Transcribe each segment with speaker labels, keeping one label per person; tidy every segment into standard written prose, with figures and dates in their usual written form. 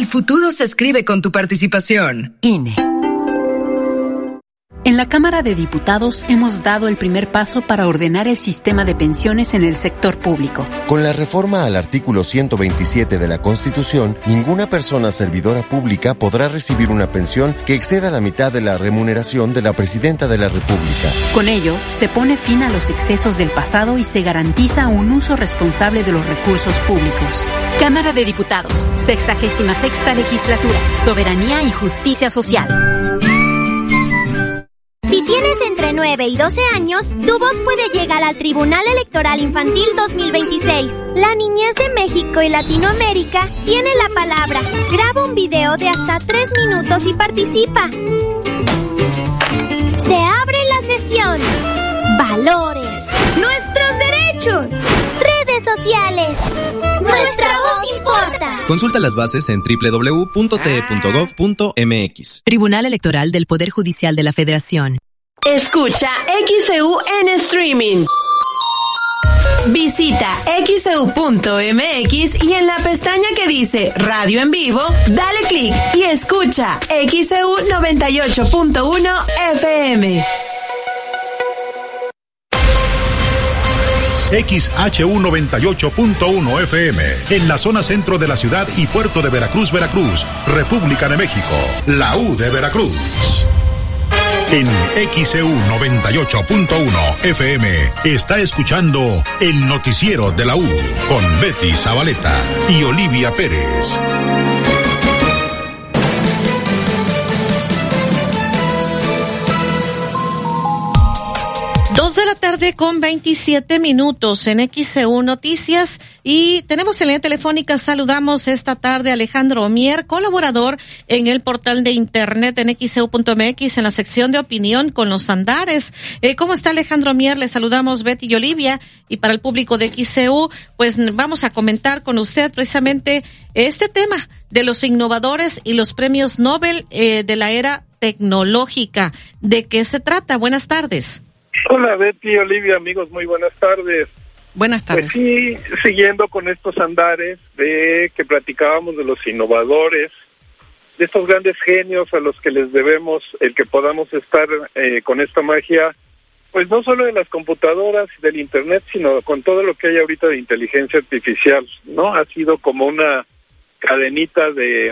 Speaker 1: futuro se escribe con tu participación.
Speaker 2: INE.
Speaker 3: En la Cámara de Diputados hemos dado el primer paso para ordenar el sistema de pensiones en el sector público.
Speaker 4: Con la reforma al artículo 127 de la Constitución, ninguna persona servidora pública podrá recibir una pensión que exceda la mitad de la remuneración de la Presidenta de la República.
Speaker 3: Con ello, se pone fin a los excesos del pasado y se garantiza un uso responsable de los recursos públicos. Cámara de Diputados, 66ª Legislatura, Soberanía y Justicia Social.
Speaker 5: Si tienes entre 9 y 12 años, tu voz puede llegar al Tribunal Electoral Infantil 2026. La niñez de México y Latinoamérica tiene la palabra. Graba un video de hasta 3 minutos y participa. Se abre la sesión. Valores. Nuestros derechos. Redes sociales. Nuestra voz importa.
Speaker 6: Consulta las bases en www.te.gov.mx.
Speaker 7: Tribunal Electoral del Poder Judicial de la Federación.
Speaker 8: Escucha XEU en streaming. Visita xeu.mx y en la pestaña que dice Radio en Vivo, dale clic y escucha XEU 98.1 FM.
Speaker 9: XHU 98.1 FM, en la zona centro de la ciudad y puerto de Veracruz, Veracruz, República de México, la U de Veracruz. En XEU 98.1 FM está escuchando el noticiero de la U con Betty Zabaleta y Olivia Pérez.
Speaker 10: 2 de la tarde con 27 minutos en XEU Noticias y tenemos en línea telefónica, saludamos esta tarde a Alejandro Omier, colaborador en el portal de internet en xeu.mx en la sección de opinión con los Andares. ¿Cómo está Alejandro Omier? Le saludamos Betty y Olivia y para el público de XEU, pues vamos a comentar con usted precisamente este tema de los innovadores y los premios Nobel de la era tecnológica. ¿De qué se trata? Buenas tardes.
Speaker 11: Hola Betty, Olivia, amigos, muy buenas tardes.
Speaker 10: Buenas tardes.
Speaker 11: Pues sí, siguiendo con estos andares de que platicábamos de los innovadores, de estos grandes genios a los que les debemos el que podamos estar con esta magia, pues no solo de las computadoras y del internet, sino con todo lo que hay ahorita de inteligencia artificial, ¿no? Ha sido como una cadenita de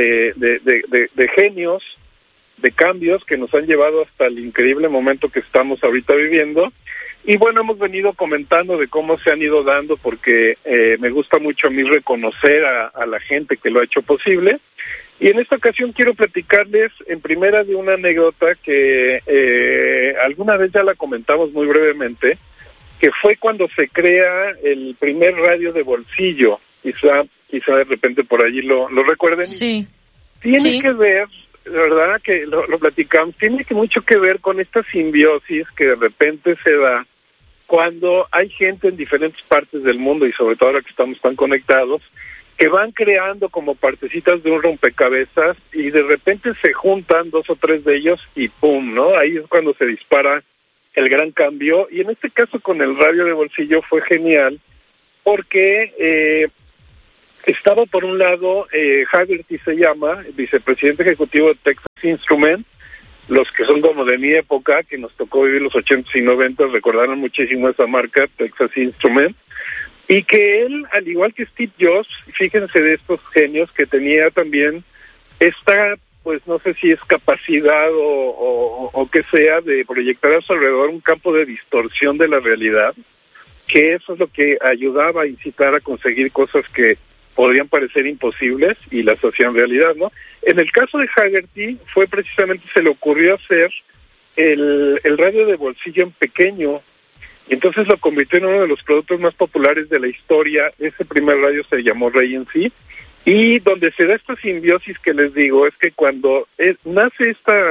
Speaker 11: genios, de cambios que nos han llevado hasta el increíble momento que estamos ahorita viviendo. Y bueno, hemos venido comentando de cómo se han ido dando, porque me gusta mucho a mí reconocer a la gente que lo ha hecho posible. Y en esta ocasión quiero platicarles en primera de una anécdota que alguna vez ya la comentamos muy brevemente, que fue cuando se crea el primer radio de bolsillo. Quizá de repente por allí lo recuerden.
Speaker 10: Sí.
Speaker 11: Tiene que ver, ¿verdad? Que lo platicamos, tiene que mucho que ver con esta simbiosis que de repente se da cuando hay gente en diferentes partes del mundo, y sobre todo ahora que estamos tan conectados, que van creando como partecitas de un rompecabezas y de repente se juntan 2 o 3 de ellos y ¡pum!, ¿no? Ahí es cuando se dispara el gran cambio. Y en este caso con el radio de bolsillo fue genial porque estaba por un lado Haggerty, se llama, vicepresidente ejecutivo de Texas Instruments. Los que son como de mi época, que nos tocó vivir los 80s y 90s, recordaron muchísimo esa marca, Texas Instruments, y que él, al igual que Steve Jobs, fíjense de estos genios, que tenía también esta, pues no sé si es capacidad o qué sea, de proyectar a su alrededor un campo de distorsión de la realidad, que eso es lo que ayudaba a incitar a conseguir cosas que podrían parecer imposibles y las hacían realidad, ¿no? En el caso de Haggerty fue precisamente, se le ocurrió hacer el radio de bolsillo en pequeño, y entonces lo convirtió en uno de los productos más populares de la historia. Ese primer radio se llamó Ray en sí, y donde se da esta simbiosis que les digo, es que cuando nace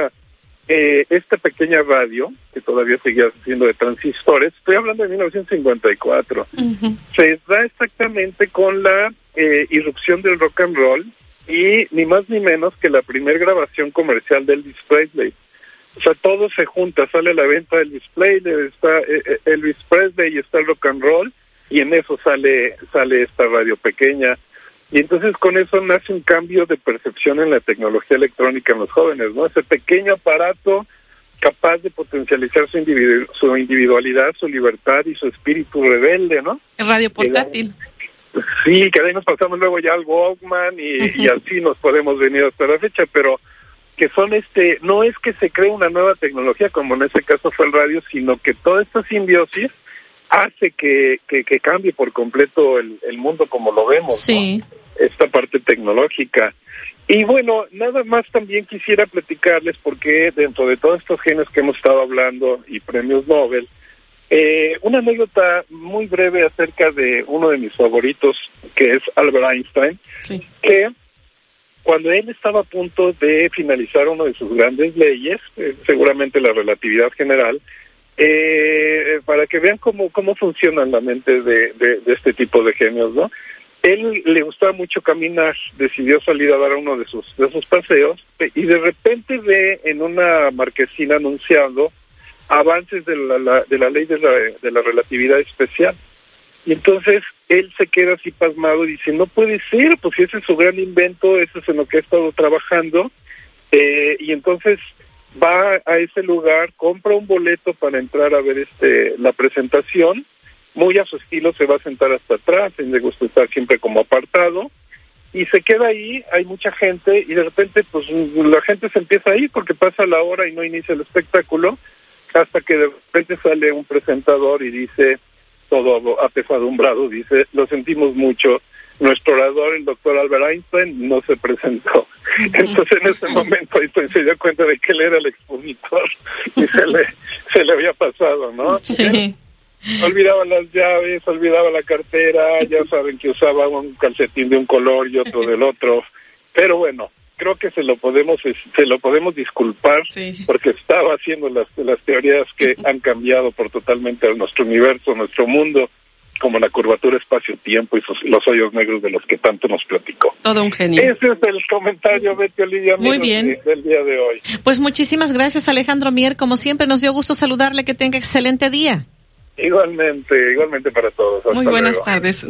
Speaker 11: esta pequeña radio, que todavía seguía siendo de transistores, estoy hablando de 1954, se da exactamente con la irrupción del rock and roll, y ni más ni menos que la primer grabación comercial de Elvis Presley. O sea, todo se junta, sale a la venta Elvis Presley, está Elvis Presley y está el rock and roll, y en eso sale esta radio pequeña. Y entonces con eso nace un cambio de percepción en la tecnología electrónica en los jóvenes, ¿no? Ese pequeño aparato capaz de potencializar su individualidad, su libertad y su espíritu rebelde, ¿no?
Speaker 10: El radio portátil.
Speaker 11: Sí, que de ahí nos pasamos luego ya al Walkman y así nos podemos venir hasta la fecha, pero que son no es que se cree una nueva tecnología, como en ese caso fue el radio, sino que toda esta simbiosis hace que cambie por completo el mundo como lo vemos, sí, ¿no? Esta parte tecnológica. Y bueno, nada más también quisiera platicarles porque dentro de todos estos genios que hemos estado hablando y premios Nobel, una anécdota muy breve acerca de uno de mis favoritos, que es Albert Einstein, sí, que cuando él estaba a punto de finalizar una de sus grandes leyes, seguramente la relatividad general, para que vean cómo funciona la mente de este tipo de genios, ¿no? Él le gustaba mucho caminar, decidió salir a dar uno de sus paseos y de repente ve en una marquesina anunciando avances de la ley de la relatividad especial. Y entonces él se queda así pasmado y dice, no puede ser, pues si ese es su gran invento, eso es en lo que ha estado trabajando, y entonces va a ese lugar, compra un boleto para entrar a ver la presentación, muy a su estilo se va a sentar hasta atrás, le gusta estar siempre como apartado, y se queda ahí, hay mucha gente, y de repente pues la gente se empieza a ir porque pasa la hora y no inicia el espectáculo, hasta que de repente sale un presentador y dice, todo apesadumbrado, dice, lo sentimos mucho, nuestro orador, el doctor Albert Einstein, no se presentó. Entonces en ese momento Einstein se dio cuenta de que él era el expositor y se le había pasado, ¿no?
Speaker 10: Sí.
Speaker 11: Olvidaba las llaves, olvidaba la cartera, ya saben que usaba un calcetín de un color y otro del otro, pero bueno, creo que se lo podemos disculpar, sí, porque estaba haciendo las teorías que han cambiado por totalmente nuestro universo, nuestro mundo, como la curvatura espacio-tiempo y los hoyos negros de los que tanto nos platicó.
Speaker 10: Todo un genio.
Speaker 11: Ese es el comentario, Betty Olivia,
Speaker 10: muy bien,
Speaker 11: del día de hoy.
Speaker 10: Pues muchísimas gracias, Alejandro Mier, como siempre nos dio gusto saludarle, que tenga excelente día.
Speaker 11: Igualmente para todos.
Speaker 2: Muy buenas tardes.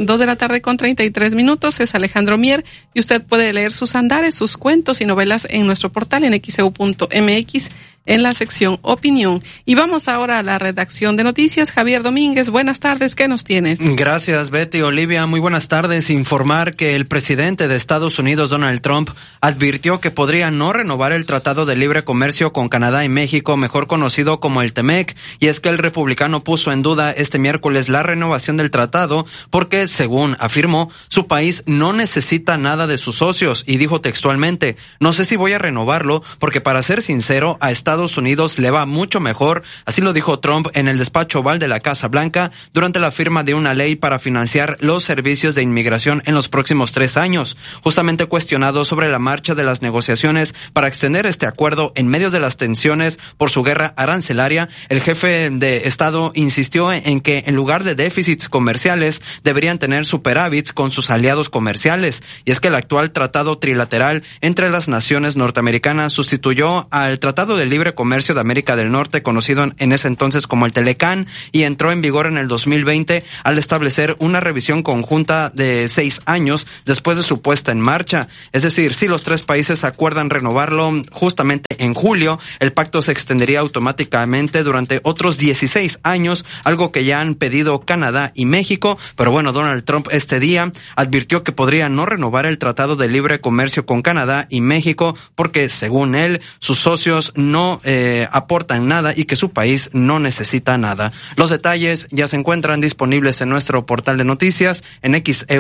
Speaker 2: 2:33 p.m. Es Alejandro Mier y usted puede leer sus andares, sus cuentos y novelas en nuestro portal en xeu.mx en la sección Opinión. Y vamos ahora a la redacción de noticias. Javier Domínguez, buenas tardes, ¿qué nos tienes?
Speaker 6: Gracias, Betty. Olivia, muy buenas tardes. Informar que el presidente de Estados Unidos, Donald Trump, advirtió que podría no renovar el Tratado de Libre Comercio con Canadá y México, mejor conocido como el TEMEC, y es que el republicano puso en duda este miércoles la renovación del tratado porque, según afirmó, su país no necesita nada de sus socios y dijo textualmente, no sé si voy a renovarlo porque, para ser sincero, a Estados Unidos le va mucho mejor, así lo dijo Trump en el despacho oval de la Casa Blanca durante la firma de una ley para financiar los servicios de inmigración en los próximos 3 años. Justamente cuestionado sobre la marcha de las negociaciones para extender este acuerdo en medio de las tensiones por su guerra arancelaria, el jefe de Estado insistió en que en lugar de déficits comerciales deberían tener superávits con sus aliados comerciales, y es que el actual tratado trilateral entre las naciones norteamericanas sustituyó al Tratado de Libre Comercio de América del Norte, conocido en ese entonces como el Telecán, y entró en vigor en el 2020 al establecer una revisión conjunta de 6 años después de su puesta en marcha. Es decir, si los 3 países acuerdan renovarlo justamente en julio, el pacto se extendería automáticamente durante otros 16 años, algo que ya han pedido Canadá y México, pero bueno, Donald Trump este día advirtió que podría no renovar el Tratado de Libre Comercio con Canadá y México porque, según él, sus socios no aportan nada y que su país no necesita nada. Los detalles ya se encuentran disponibles en nuestro portal de noticias en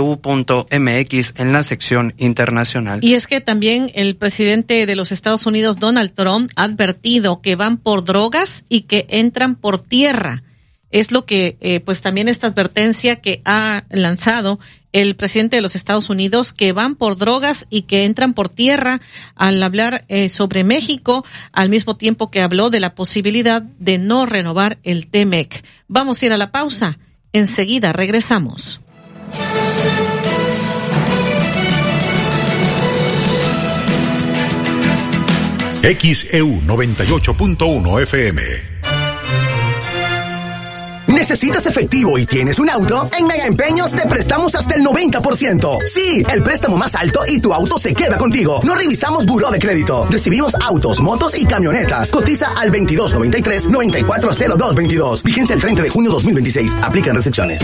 Speaker 6: xeu.mx en la sección internacional.
Speaker 10: Y es que también el presidente de los Estados Unidos, Donald Trump, ha advertido que van por drogas y que entran por tierra. Es lo que, pues también esta advertencia que ha lanzado el presidente de los Estados Unidos, que van por drogas y que entran por tierra, al hablar sobre México, al mismo tiempo que habló de la posibilidad de no renovar el TEMEC. Vamos a ir a la pausa. Enseguida regresamos.
Speaker 9: XEU 98.1 FM.
Speaker 12: necesitas efectivo y tienes un auto, en Mega Empeños te prestamos hasta el 90%. Sí, el préstamo más alto y tu auto se queda contigo. No revisamos buró de crédito. Recibimos autos, motos y camionetas. Cotiza al 2293-940222. Vigencia el 30 de junio 2026. Aplican restricciones.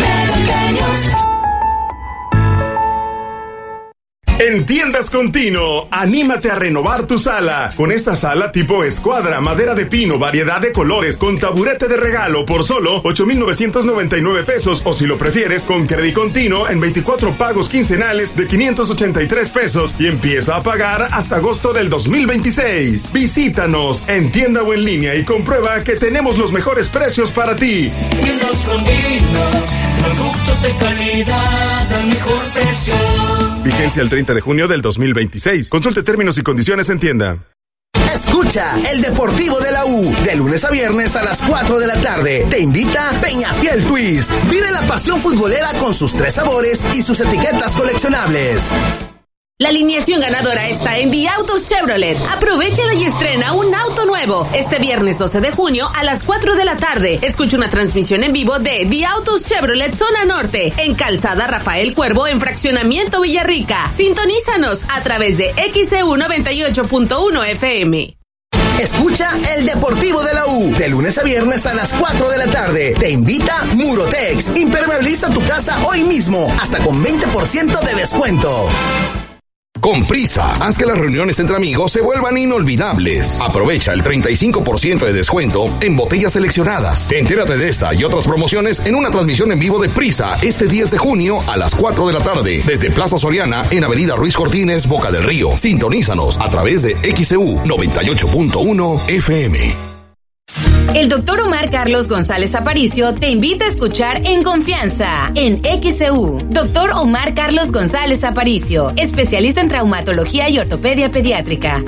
Speaker 13: En Tiendas Continuo, anímate a renovar tu sala. Con esta sala tipo escuadra, madera de pino, variedad de colores, con taburete de regalo por solo 8,999 pesos. O si lo prefieres, con Credit Continuo en 24 pagos quincenales de 583 pesos. Y empieza a pagar hasta agosto del 2026. Visítanos en tienda o en línea y comprueba que tenemos los mejores precios para ti.
Speaker 14: Tiendas Continuo, productos de calidad al mejor precio.
Speaker 13: Vigencia el 30 de junio del 2026. Consulte términos y condiciones en tienda.
Speaker 12: Escucha el Deportivo de la U, de lunes a viernes a las 4 de la tarde. Te invita Peñafiel Twist. Vive la pasión futbolera con sus 3 sabores y sus etiquetas coleccionables.
Speaker 15: La alineación ganadora está en Viautos Chevrolet. Aprovechala y estrena un auto nuevo. Este viernes 12 de junio a las 4 de la tarde. Escucha una transmisión en vivo de Viautos Chevrolet Zona Norte, en Calzada Rafael Cuervo, en Fraccionamiento Villarrica. Sintonízanos a través de XEU 98.1 FM.
Speaker 12: Escucha el Deportivo de la U, de lunes a viernes a las 4 de la tarde. Te invita Murotex. Impermeabiliza tu casa hoy mismo, hasta con 20% de descuento.
Speaker 16: Con Prisa, haz que las reuniones entre amigos se vuelvan inolvidables. Aprovecha el 35% de descuento en botellas seleccionadas. Entérate de esta y otras promociones en una transmisión en vivo de Prisa este 10 de junio a las 4 de la tarde desde Plaza Soriana en Avenida Ruiz Cortines, Boca del Río. Sintonízanos a través de XEU 98.1 FM.
Speaker 3: El doctor Omar Carlos González Aparicio te invita a escuchar En Confianza, en XEU. Doctor Omar Carlos González Aparicio, especialista en traumatología y ortopedia pediátrica.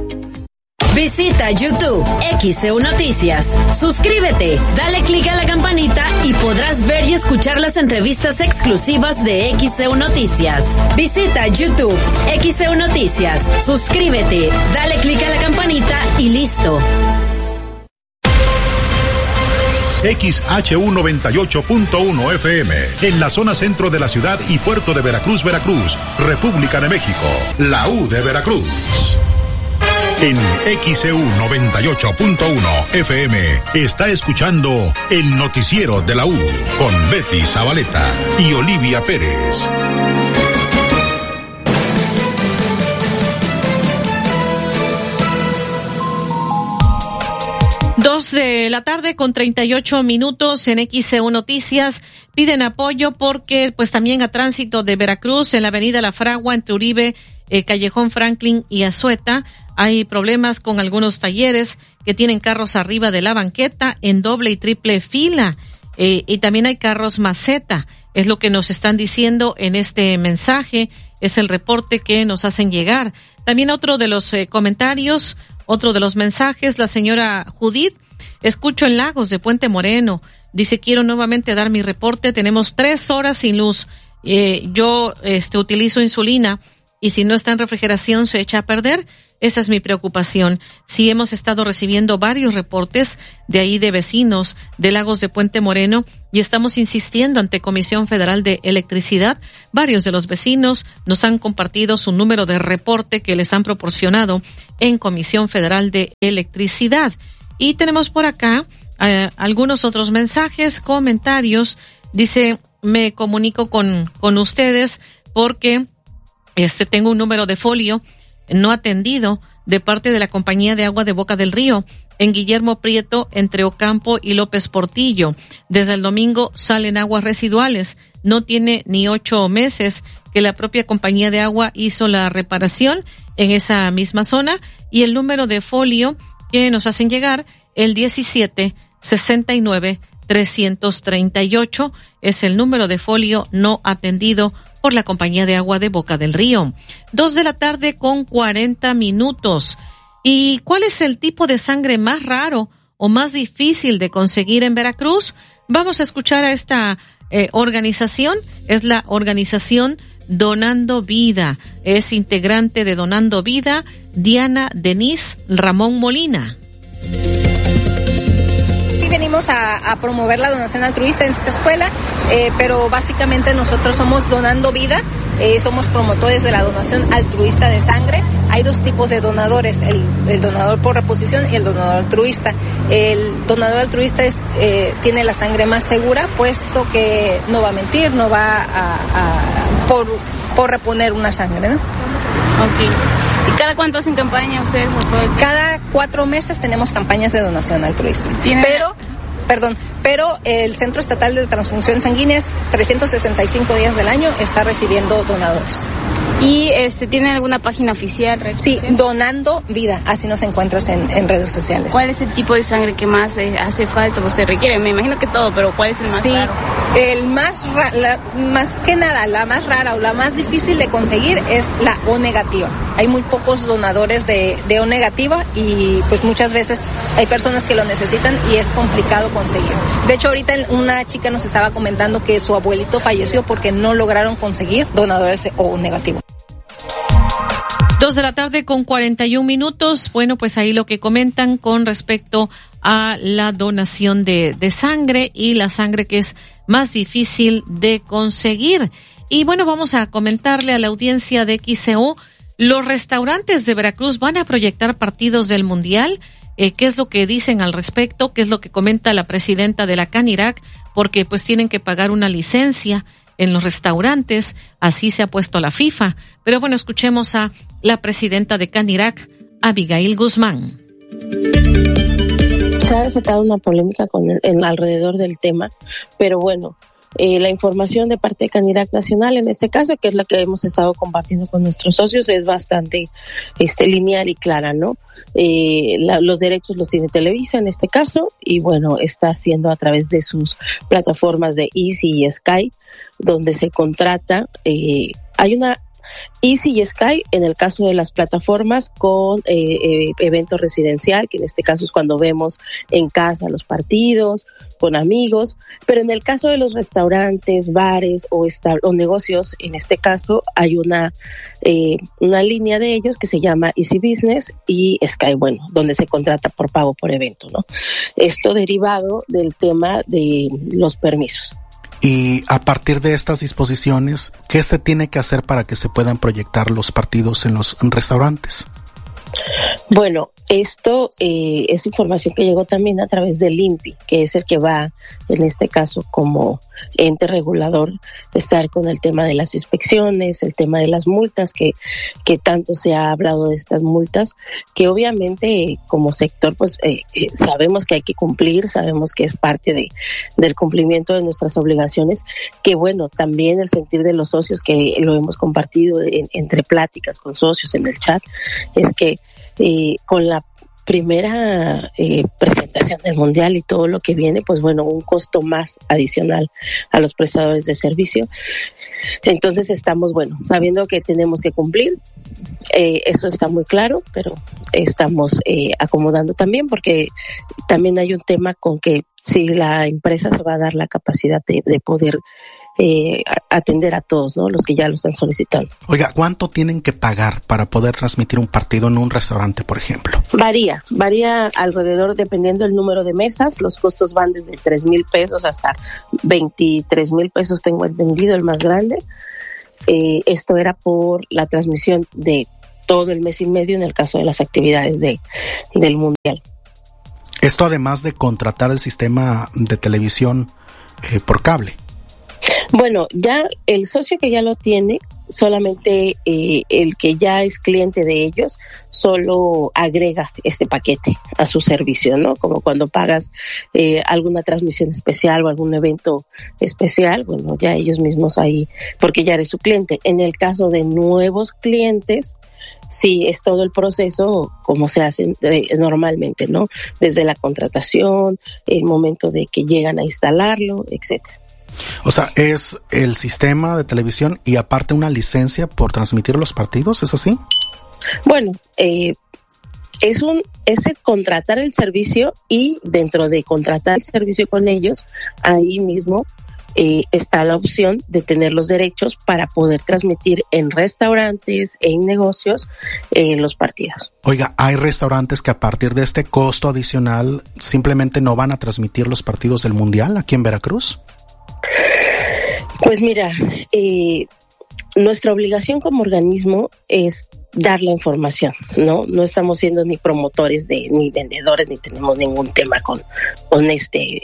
Speaker 17: Visita YouTube XEU Noticias. Suscríbete, dale clic a la campanita y podrás ver y escuchar las entrevistas exclusivas de XEU Noticias. Visita YouTube XEU Noticias. Suscríbete, dale clic a la campanita y listo.
Speaker 9: XHU 98.1 FM, en la zona centro de la ciudad y puerto de Veracruz, Veracruz, República de México, la U de Veracruz. En XEU 98.1 FM está escuchando el noticiero de la U con Betty Zabaleta y Olivia Pérez.
Speaker 10: 2 de la tarde con 38 minutos en XEU Noticias. Piden apoyo porque pues también a tránsito de Veracruz en la avenida La Fragua entre Uribe, Callejón Franklin y Azueta hay problemas con algunos talleres que tienen carros arriba de la banqueta en doble y triple fila y también hay carros maceta. Es lo que nos están diciendo en este mensaje, es el reporte que nos hacen llegar. También otro de los comentarios, otro de los mensajes, la señora Judith, escucho en Lagos de Puente Moreno, dice quiero nuevamente dar mi reporte, tenemos 3 horas sin luz, yo utilizo insulina y si no está en refrigeración se echa a perder, esa es mi preocupación. Sí hemos estado recibiendo varios reportes de ahí de vecinos de Lagos de Puente Moreno y estamos insistiendo ante Comisión Federal de Electricidad. Varios de los vecinos nos han compartido su número de reporte que les han proporcionado en Comisión Federal de Electricidad. Y tenemos por acá algunos otros mensajes, comentarios. Dice, me comunico con ustedes porque tengo un número de folio no atendido de parte de la Compañía de Agua de Boca del Río en Guillermo Prieto entre Ocampo y López Portillo. Desde el domingo salen aguas residuales. No tiene ni 8 meses que la propia compañía de agua hizo la reparación en esa misma zona y el número de folio que nos hacen llegar, el 17-69-338, es el número de folio no atendido por la Compañía de Agua de Boca del Río. 2 de la tarde con 40 minutos. ¿Y cuál es el tipo de sangre más raro o más difícil de conseguir en Veracruz? Vamos a escuchar a esta organización. Es la organización Donando Vida. Es integrante de Donando Vida, Diana Denise Ramón Molina.
Speaker 18: Venimos venimos a promover la donación altruista en esta escuela, pero básicamente nosotros somos Donando Vida, somos promotores de la donación altruista de sangre. Hay dos tipos de donadores, el donador por reposición y el donador altruista. El donador altruista tiene la sangre más segura, puesto que no va a mentir, no va por reponer una sangre, ¿no?
Speaker 19: Ok. ¿Y cada cuánto hacen campaña ustedes?
Speaker 18: Cada 4 meses tenemos campañas de donación altruista. Pero el Centro Estatal de Transfusión Sanguínea, 365 días del año, está recibiendo donadores.
Speaker 19: ¿Y tienen alguna página oficial?
Speaker 18: Sí, Donando Vida, así nos encuentras en redes sociales.
Speaker 19: ¿Cuál es el tipo de sangre que más hace falta o se requiere? Me imagino que todo, pero ¿cuál es el más raro?
Speaker 18: El más que nada, la más rara o la más difícil de conseguir es la O negativa. Hay muy pocos donadores de O negativa y pues muchas veces hay personas que lo necesitan y es complicado conseguir. De hecho, ahorita una chica nos estaba comentando que su abuelito falleció porque no lograron conseguir donadores de O negativo.
Speaker 10: 2:41 p.m. Bueno, pues ahí lo que comentan con respecto a la donación de sangre y la sangre que es más difícil de conseguir. Y bueno, vamos a comentarle a la audiencia de XCU, los restaurantes de Veracruz van a proyectar partidos del Mundial. ¿Qué es lo que dicen al respecto? ¿Qué es lo que comenta la presidenta de la CANIRAC? Porque pues tienen que pagar una licencia en los restaurantes, así se ha puesto la FIFA. Pero bueno, escuchemos a la presidenta de CANIRAC, Abigail Guzmán.
Speaker 20: Se ha desatado una polémica alrededor del tema, pero bueno, la información de parte de CANIRAC Nacional, en este caso, que es la que hemos estado compartiendo con nuestros socios, es bastante lineal y clara, ¿no? Los derechos los tiene Televisa en este caso, y bueno, está haciendo a través de sus plataformas de Easy y Sky, donde se contrata, hay una Easy y Sky en el caso de las plataformas con evento residencial, que en este caso es cuando vemos en casa los partidos, con amigos, pero en el caso de los restaurantes, bares o negocios, en este caso hay una línea de ellos que se llama Easy Business y Sky, bueno, donde se contrata por pago por evento, ¿no? Esto derivado del tema de los permisos.
Speaker 21: Y a partir de estas disposiciones, ¿qué se tiene que hacer para que se puedan proyectar los partidos en los restaurantes?
Speaker 20: Bueno, esto es información que llegó también a través del INPI, que es el que va, en este caso, como ente regulador, estar con el tema de las inspecciones, el tema de las multas, que tanto se ha hablado de estas multas, que obviamente como sector, pues sabemos que hay que cumplir, sabemos que es parte del cumplimiento de nuestras obligaciones, que bueno, también el sentir de los socios, que lo hemos compartido entre pláticas con socios en el chat, es que con la primera presentación del Mundial y todo lo que viene, pues bueno, un costo más adicional a los prestadores de servicio. Entonces estamos, bueno, sabiendo que tenemos que cumplir, eso está muy claro, pero estamos acomodando también, porque también hay un tema con que si la empresa se va a dar la capacidad de poder atender a todos, ¿no? Los que ya lo están solicitando.
Speaker 21: Oiga, ¿cuánto tienen que pagar para poder transmitir un partido en un restaurante, por ejemplo?
Speaker 20: Varía alrededor, dependiendo del número de mesas. Los costos van desde 3,000 pesos hasta 23,000 pesos, tengo entendido, el más grande. Esto era por la transmisión de todo el mes y medio en el caso de las actividades del Mundial.
Speaker 21: Esto además de contratar el sistema de televisión por cable.
Speaker 20: Bueno, ya el socio que ya lo tiene, solamente el que ya es cliente de ellos, solo agrega este paquete a su servicio, ¿no? Como cuando pagas alguna transmisión especial o algún evento especial, bueno, ya ellos mismos ahí, porque ya eres su cliente. En el caso de nuevos clientes, sí, es todo el proceso como se hace normalmente, ¿no? Desde la contratación, el momento de que llegan a instalarlo, etcétera.
Speaker 21: O sea, es el sistema de televisión y aparte una licencia por transmitir los partidos, ¿es así?
Speaker 20: Bueno, es el contratar el servicio, y dentro de contratar el servicio con ellos, ahí mismo está la opción de tener los derechos para poder transmitir en restaurantes, en negocios, los partidos.
Speaker 21: Oiga, hay restaurantes que a partir de este costo adicional simplemente no van a transmitir los partidos del Mundial aquí en Veracruz.
Speaker 20: Pues mira, nuestra obligación como organismo es dar la información, ¿no? No estamos siendo ni promotores ni vendedores, ni tenemos ningún tema con este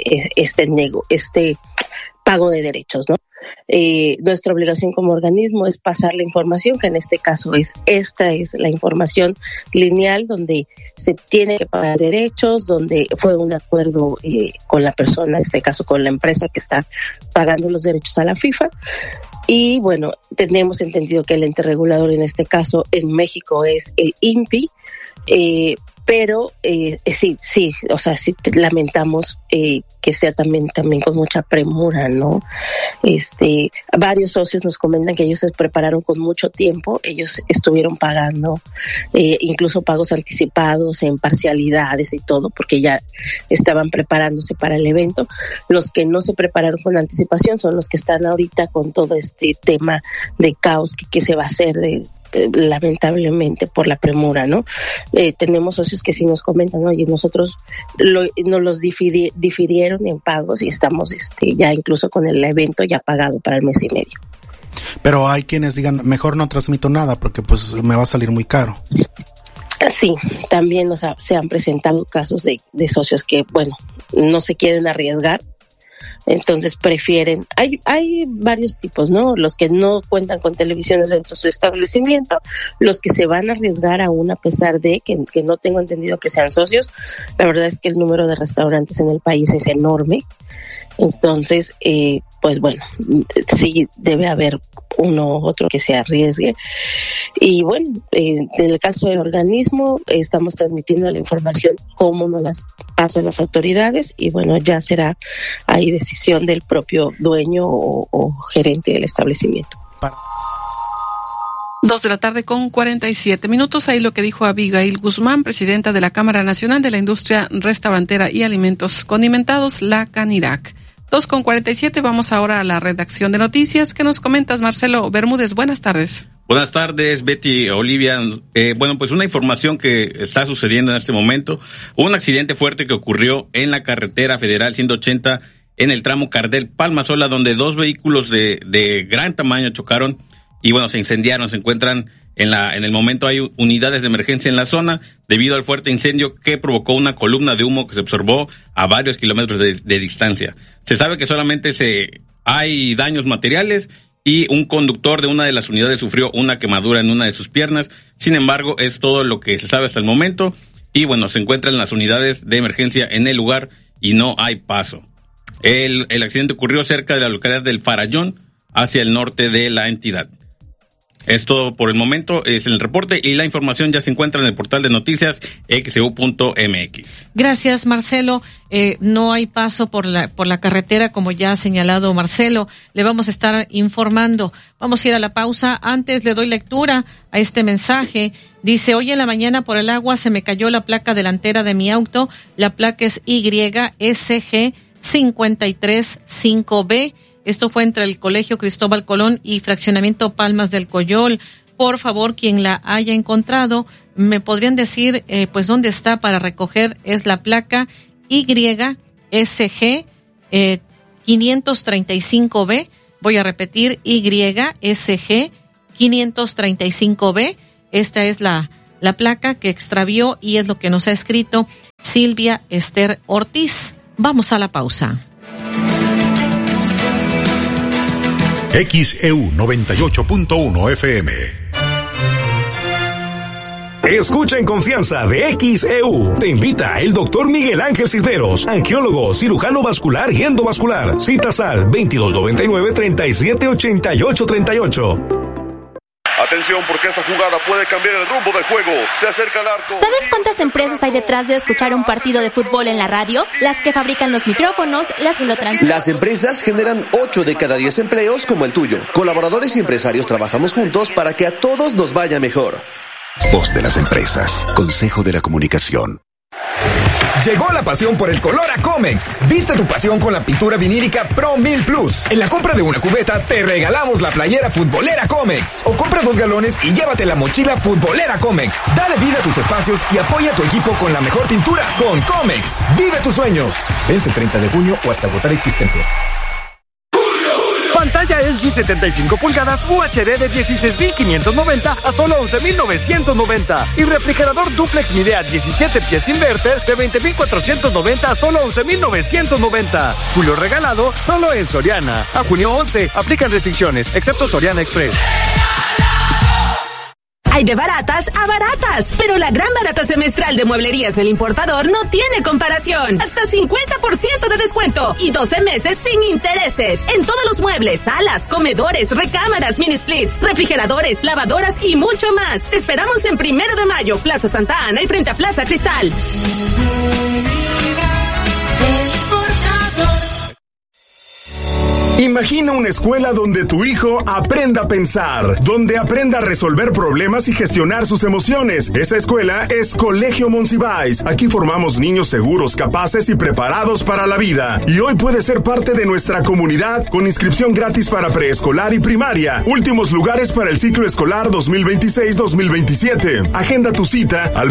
Speaker 20: pago de derechos, ¿no? Nuestra obligación como organismo es pasar la información, que en este caso esta es la información lineal donde se tiene que pagar derechos, donde fue un acuerdo con la persona, en este caso con la empresa que está pagando los derechos a la FIFA. Y bueno, tenemos entendido que el ente regulador en este caso en México es el INPI, pero sí, o sea, sí lamentamos que sea también con mucha premura, ¿no? Varios socios nos comentan que ellos se prepararon con mucho tiempo, ellos estuvieron pagando incluso pagos anticipados en parcialidades y todo, porque ya estaban preparándose para el evento. Los que no se prepararon con anticipación son los que están ahorita con todo este tema de caos que se va a hacer lamentablemente por la premura, ¿no? Tenemos socios que sí nos comentan, oye, nosotros nos los difirieron en pagos y estamos ya incluso con el evento ya pagado para el mes y medio.
Speaker 21: Pero hay quienes digan, mejor no transmito nada porque pues me va a salir muy caro.
Speaker 20: Sí, también se han presentado casos de socios que, bueno, no se quieren arriesgar. Entonces prefieren, hay varios tipos, ¿no? Los que no cuentan con televisiones dentro de su establecimiento, los que se van a arriesgar aún a pesar de que no tengo entendido que sean socios. La verdad es que el número de restaurantes en el país es enorme. Entonces, pues bueno, sí debe haber uno u otro que se arriesgue. Y bueno, en el caso del organismo, estamos transmitiendo la información como nos las pasan las autoridades y bueno, ya será ahí decisión del propio dueño o gerente del establecimiento.
Speaker 2: 2:47 p.m. Ahí lo que dijo Abigail Guzmán, presidenta de la Cámara Nacional de la Industria Restaurantera y Alimentos Condimentados, la CANIRAC. 2:47, vamos ahora a la redacción de noticias. ¿Qué nos comentas, Marcelo Bermúdez? Buenas tardes.
Speaker 1: Buenas tardes, Betty, Olivia. Bueno, pues una información que está sucediendo en este momento. Un accidente fuerte que ocurrió en la carretera federal 180 en el tramo Cardel-Palmasola, donde dos vehículos de gran tamaño chocaron y bueno, se incendiaron. Se encuentran en el momento hay unidades de emergencia en la zona debido al fuerte incendio que provocó una columna de humo que se absorbó a varios kilómetros de distancia. Se sabe que solamente hay daños materiales y un conductor de una de las unidades sufrió una quemadura en una de sus piernas. Sin embargo, es todo lo que se sabe hasta el momento y bueno, se encuentran las unidades de emergencia en el lugar y no hay paso. El accidente ocurrió cerca de la localidad del Farallón, hacia el norte de la entidad. Es todo por el momento, es el reporte y la información ya se encuentra en el portal de noticias xeu.mx.
Speaker 10: Gracias, Marcelo. No hay paso por la carretera, como ya ha señalado Marcelo. Le vamos a estar informando. Vamos a ir a la pausa. Antes le doy lectura a este mensaje. Dice, hoy en la mañana por el agua se me cayó la placa delantera de mi auto. La placa es YSG 535B. Esto fue entre el Colegio Cristóbal Colón y Fraccionamiento Palmas del Coyol. Por favor, quien la haya encontrado, me podrían decir, pues, dónde está para recoger. Es la placa YSG 535B. Voy a repetir, YSG 535B. Esta es la placa que extravió y es lo que nos ha escrito Silvia Esther Ortiz. Vamos a la pausa.
Speaker 9: XEU 98.1 FM.
Speaker 13: Escucha en confianza de XEU. Te invita el doctor Miguel Ángel Cisneros, angiólogo, cirujano vascular y endovascular. Citas al 2299-378838.
Speaker 22: Atención, porque esta jugada puede cambiar el rumbo del juego. Se acerca al arco.
Speaker 5: ¿Sabes cuántas empresas hay detrás de escuchar un partido de fútbol en la radio? Las que fabrican los micrófonos, las que lo transmiten.
Speaker 23: Las empresas generan 8 de cada 10 empleos como el tuyo. Colaboradores y empresarios trabajamos juntos para que a todos nos vaya mejor.
Speaker 24: Voz de las empresas. Consejo de la Comunicación.
Speaker 4: Llegó la pasión por el color a Comex. Viste tu pasión con la pintura vinílica Pro 1000 Plus. En la compra de una cubeta te regalamos la playera futbolera Comex. O compra 2 galones y llévate la mochila futbolera Comex. Dale vida a tus espacios y apoya a tu equipo con la mejor pintura. Con Comex. Vive tus sueños. Vence el 30 de junio o hasta agotar existencias.
Speaker 7: Pantalla LG 75 pulgadas UHD de 16.590 a solo 11.990. Y refrigerador duplex Midea 17 pies inverter de 20.490 a solo 11.990. Julio regalado solo en Soriana. A junio 11. Aplican restricciones, excepto Soriana Express.
Speaker 15: Hay de baratas a baratas, pero la gran barata semestral de Mueblerías El Importador no tiene comparación. Hasta 50% de descuento y 12 meses sin intereses. En todos los muebles, salas, comedores, recámaras, mini splits, refrigeradores, lavadoras y mucho más. Te esperamos en 1 de Mayo, Plaza Santa Ana y frente a Plaza Cristal.
Speaker 13: Imagina una escuela donde tu hijo aprenda a pensar, donde aprenda a resolver problemas y gestionar sus emociones. Esa escuela es Colegio Monsiváis. Aquí formamos niños seguros, capaces y preparados para la vida. Y hoy puedes ser parte de nuestra comunidad con inscripción gratis para preescolar y primaria. Últimos lugares para el ciclo escolar 2026-2027. Agenda tu cita al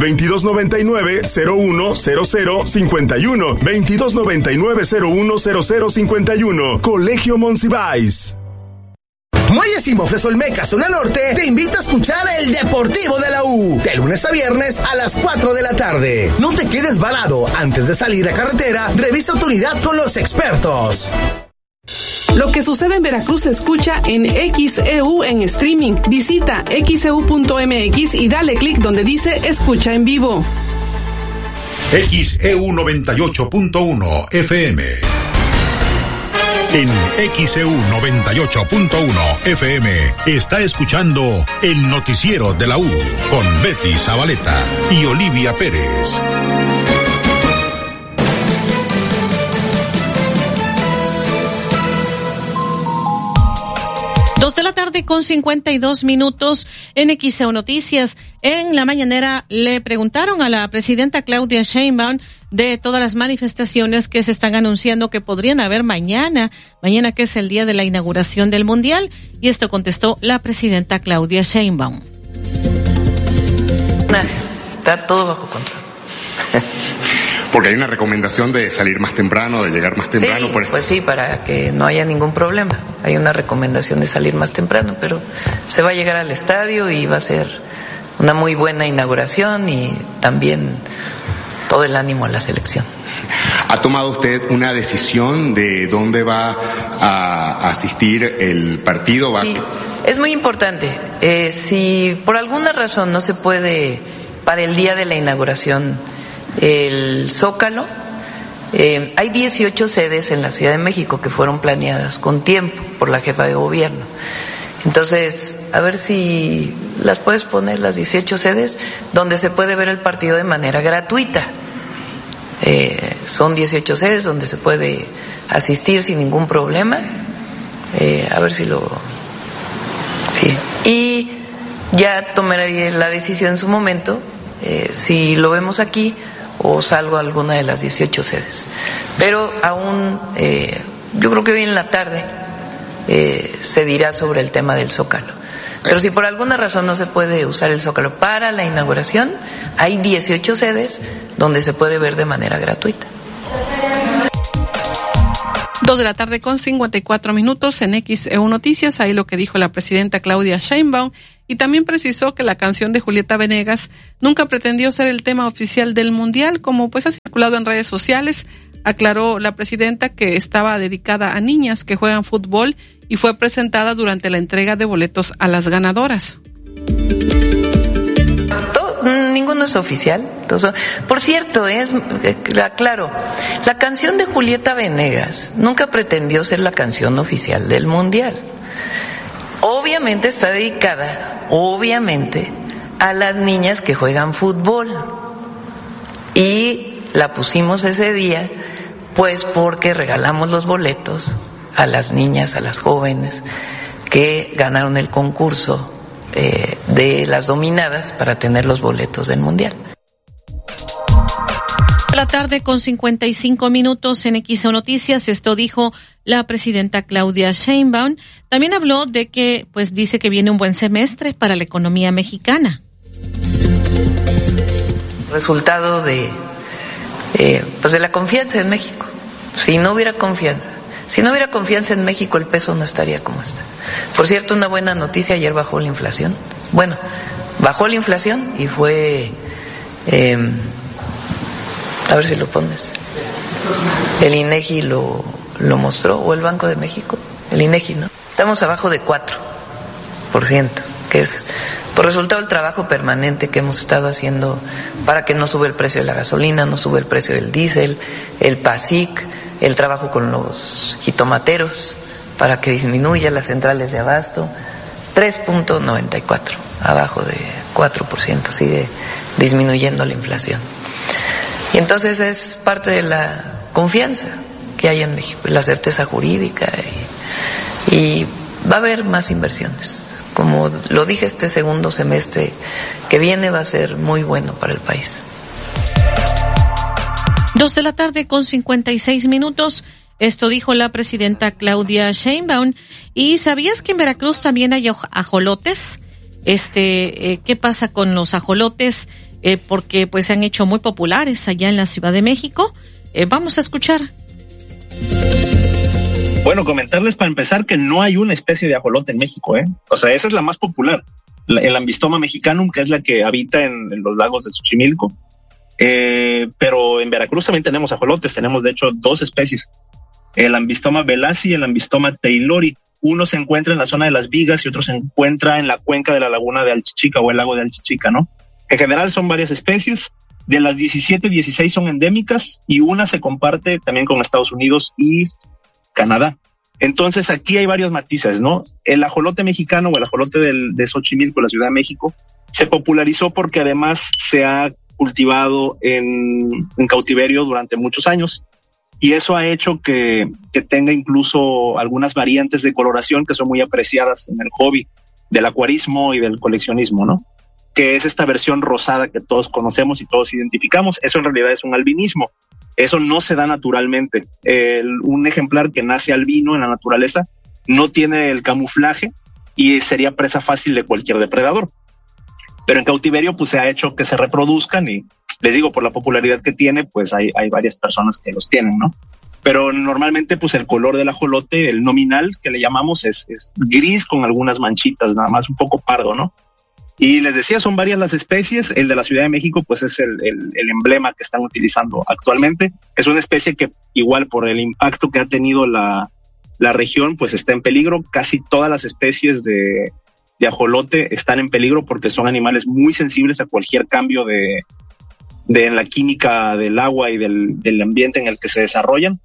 Speaker 13: 2299-010051. 2299-010051. Colegio Monsiváis.
Speaker 12: Muelles y Mofles Olmeca, zona norte, te invita a escuchar el Deportivo de la U, de lunes a viernes a las 4 de la tarde. No te quedes varado. Antes de salir a carretera, revisa tu unidad con los expertos.
Speaker 2: Lo que sucede en Veracruz se escucha en XEU en streaming. Visita xeu.mx y dale clic donde dice Escucha en vivo.
Speaker 9: XEU 98.1 FM. En XEU 98.1 FM está escuchando el noticiero de la U con Betty Zabaleta y Olivia Pérez.
Speaker 10: 2 de la tarde con 52 minutos en XEU Noticias. En la mañanera le preguntaron a la presidenta Claudia Sheinbaum de todas las manifestaciones que se están anunciando que podrían haber mañana que es el día de la inauguración del Mundial, y esto contestó la presidenta Claudia Sheinbaum.
Speaker 8: Está todo bajo control.
Speaker 24: Porque hay una recomendación de salir más temprano, de llegar más temprano.
Speaker 8: Sí, pues sí, para que no haya ningún problema. Hay una recomendación de salir más temprano, pero se va a llegar al estadio y va a ser una muy buena inauguración y también todo el ánimo a la selección.
Speaker 24: ¿Ha tomado usted una decisión de dónde va a asistir el partido?
Speaker 8: Sí, es muy importante. Si por alguna razón no se puede para el día de la inauguración el Zócalo, hay 18 sedes en la Ciudad de México que fueron planeadas con tiempo por la jefa de gobierno. Entonces, a ver si las puedes poner, las 18 sedes, donde se puede ver el partido de manera gratuita. Son 18 sedes donde se puede asistir sin ningún problema. A ver si lo... Sí. Y ya tomaré la decisión en su momento, si lo vemos aquí o salgo a alguna de las 18 sedes. Pero aún, yo creo que hoy en la tarde se dirá sobre el tema del Zócalo. Pero si por alguna razón no se puede usar el Zócalo para la inauguración, hay 18 sedes donde se puede ver de manera gratuita.
Speaker 2: 2 de la tarde con 54 minutos en XEU Noticias. Ahí lo que dijo la presidenta Claudia Sheinbaum. Y también precisó que la canción de Julieta Venegas nunca pretendió ser el tema oficial del Mundial, como pues ha circulado en redes sociales. Aclaró la presidenta que estaba dedicada a niñas que juegan fútbol y fue presentada durante la entrega de boletos a las ganadoras.
Speaker 8: Ninguno es oficial. Entonces, por cierto, claro, la canción de Julieta Venegas nunca pretendió ser la canción oficial del Mundial. Obviamente está dedicada, a las niñas que juegan fútbol. Y la pusimos ese día, pues porque regalamos los boletos a las niñas, a las jóvenes que ganaron el concurso de las dominadas para tener los boletos del Mundial.
Speaker 10: La tarde con 55 minutos en XEU Noticias. Esto dijo la presidenta Claudia Sheinbaum. También habló de que, pues dice que viene un buen semestre para la economía mexicana.
Speaker 8: Resultado de la confianza en México. Si no hubiera confianza en México, el peso no estaría como está. Por cierto, una buena noticia, ayer bajó la inflación. Bueno, bajó la inflación y fue... a ver si lo pones. El INEGI lo mostró, o el Banco de México. El INEGI, ¿no? Estamos abajo de 4%, que es por resultado del trabajo permanente que hemos estado haciendo para que no sube el precio de la gasolina, no sube el precio del diésel, el PASIC, el trabajo con los jitomateros para que disminuya las centrales de abasto. 3.94, abajo de 4%, sigue disminuyendo la inflación. Y entonces es parte de la confianza que hay en México, la certeza jurídica, y va a haber más inversiones. Como lo dije, este segundo semestre que viene va a ser muy bueno para el país.
Speaker 10: 2:00 con 56 minutos. Esto dijo la presidenta Claudia Sheinbaum. ¿Y sabías que en Veracruz también hay ajolotes? ¿Qué pasa con los ajolotes? Porque pues se han hecho muy populares allá en la Ciudad de México. Vamos a escuchar.
Speaker 6: Bueno, comentarles para empezar que no hay una especie de ajolote en México, O sea, esa es la más popular. El Ambistoma mexicanum, que es la que habita en los lagos de Xochimilco. Pero en Veracruz también tenemos ajolotes. Tenemos, de hecho, 2 especies. El Ambistoma velasi y el Ambistoma taylori. Uno se encuentra en la zona de Las Vigas y otro se encuentra en la cuenca de la laguna de Alchichica o el lago de Alchichica, ¿no? En general son varias especies. De las 17, 16 son endémicas y una se comparte también con Estados Unidos y Canadá. Entonces aquí hay varios matices, ¿no? El ajolote mexicano o el ajolote de Xochimilco, la Ciudad de México, se popularizó porque además se ha cultivado en cautiverio durante muchos años. Y eso ha hecho que tenga incluso algunas variantes de coloración que son muy apreciadas en el hobby del acuarismo y del coleccionismo, ¿no? Que es esta versión rosada que todos conocemos y todos identificamos. Eso en realidad es un albinismo. Eso no se da naturalmente. Un ejemplar que nace albino en la naturaleza no tiene el camuflaje y sería presa fácil de cualquier depredador. Pero en cautiverio pues se ha hecho que se reproduzcan y les digo, por la popularidad que tiene, pues hay varias personas que los tienen, ¿no? Pero normalmente pues el color del ajolote, el nominal que le llamamos es gris con algunas manchitas, nada más un poco pardo, ¿no? Y les decía, son varias las especies. El de la Ciudad de México pues es el emblema que están utilizando actualmente. Es una especie que igual por el impacto que ha tenido la región pues está en peligro. Casi todas las especies de ajolote están en peligro porque son animales muy sensibles a cualquier cambio de la química del agua y del ambiente en el que se desarrollan.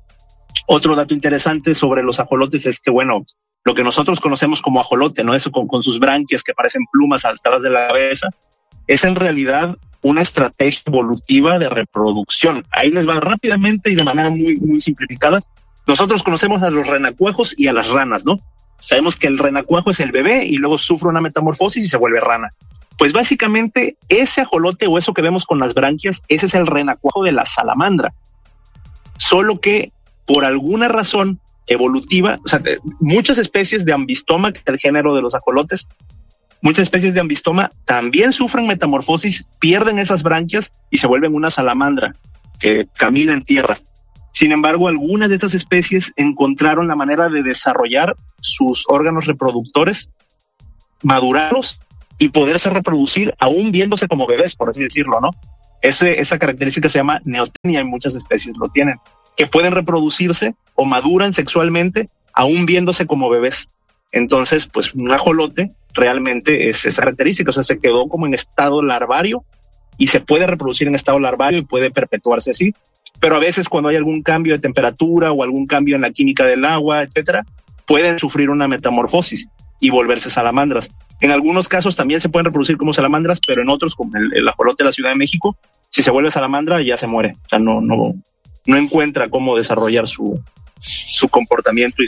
Speaker 6: Otro dato interesante sobre los ajolotes es que, bueno, lo que nosotros conocemos como ajolote, ¿no? Eso con sus branquias que parecen plumas alzadas de la cabeza, es en realidad una estrategia evolutiva de reproducción. Ahí les va rápidamente y de manera muy, muy simplificada. Nosotros conocemos a los renacuajos y a las ranas, ¿no? Sabemos que el renacuajo es el bebé y luego sufre una metamorfosis y se vuelve rana. Pues básicamente ese ajolote o eso que vemos con las branquias, ese es el renacuajo de la salamandra. Solo que por alguna razón evolutiva, o sea, muchas especies de Ambistoma, que es el género de los ajolotes, muchas especies de Ambistoma también sufren metamorfosis, pierden esas branquias y se vuelven una salamandra que camina en tierra. Sin embargo, algunas de estas especies encontraron la manera de desarrollar sus órganos reproductores, madurarlos y poderse reproducir aún viéndose como bebés, por así decirlo, ¿no? Esa característica se llama neotenia y muchas especies lo tienen, que pueden reproducirse o maduran sexualmente aún viéndose como bebés. Entonces, pues un ajolote realmente es esa característica, o sea, se quedó como en estado larvario y se puede reproducir en estado larvario y puede perpetuarse así. Pero a veces cuando hay algún cambio de temperatura o algún cambio en la química del agua, etcétera, pueden sufrir una metamorfosis y volverse salamandras. En algunos casos también se pueden reproducir como salamandras, pero en otros, como el ajolote de la Ciudad de México, si se vuelve salamandra ya se muere. O sea, no encuentra cómo desarrollar su comportamiento y